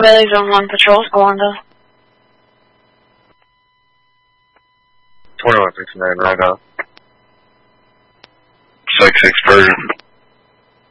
Bailey Zone 1 patrols, go on to. 2169, right now. Psych 6 Persian.